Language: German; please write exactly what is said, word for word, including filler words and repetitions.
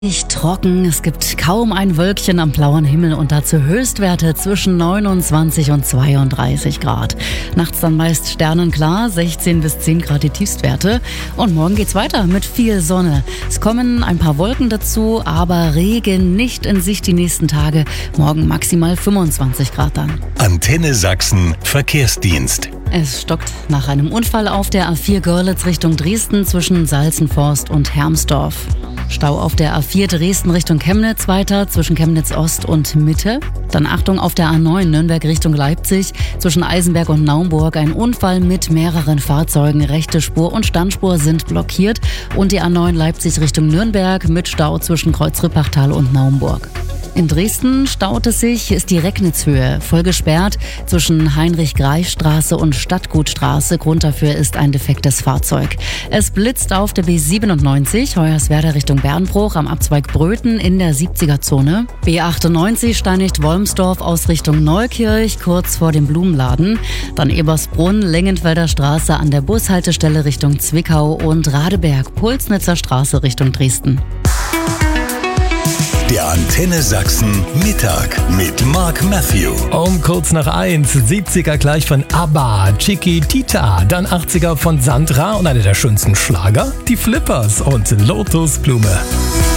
Nicht trocken, es gibt kaum ein Wölkchen am blauen Himmel und dazu Höchstwerte zwischen neunundzwanzig und zweiunddreißig Grad. Nachts dann meist sternenklar, sechzehn bis zehn Grad die Tiefstwerte. Und morgen geht's weiter mit viel Sonne. Es kommen ein paar Wolken dazu, aber Regen nicht in Sicht die nächsten Tage. Morgen maximal fünfundzwanzig Grad dann. Antenne Sachsen Verkehrsdienst. Es stockt nach einem Unfall auf der A vier Görlitz Richtung Dresden zwischen Salzenforst und Hermsdorf. Stau auf der A vier Dresden Richtung Chemnitz weiter zwischen Chemnitz Ost und Mitte. Dann Achtung auf der A neun Nürnberg Richtung Leipzig zwischen Eisenberg und Naumburg. Ein Unfall mit mehreren Fahrzeugen. Rechte Spur und Standspur sind blockiert. Und die A neun Leipzig Richtung Nürnberg mit Stau zwischen Kreuz-Rippachtal und Naumburg. In Dresden staut es sich, ist die Recknitzhöhe voll gesperrt zwischen Heinrich-Greif-Straße und Stadtgutstraße. Grund dafür ist ein defektes Fahrzeug. Es blitzt auf der B siebenundneunzig, Hoyerswerda Richtung Bernbruch am Abzweig Bröthen in der siebziger-Zone. B achtundneunzig Steinigt-Wolmsdorf aus Richtung Neukirch, kurz vor dem Blumenladen. Dann Ebersbrunn, Lengenfelder Straße an der Bushaltestelle Richtung Zwickau und Radeberg, Pulsnitzer Straße Richtung Dresden. Der Antenne Sachsen Mittag mit Mark Matthew. Um kurz nach eins, siebziger gleich von ABBA, Chiquitita, dann achtziger von Sandra und einer der schönsten Schlager, die Flippers und Lotusblume.